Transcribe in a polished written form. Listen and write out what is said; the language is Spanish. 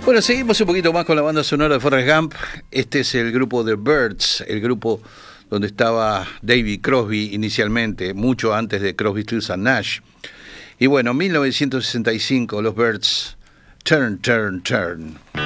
Bueno, seguimos un poquito más con la banda sonora de Forrest Gump. Este es el grupo The Byrds, el grupo donde estaba David Crosby inicialmente, mucho antes de Crosby, Stills and Nash. Y bueno, 1965, los Byrds, Turn, Turn, Turn.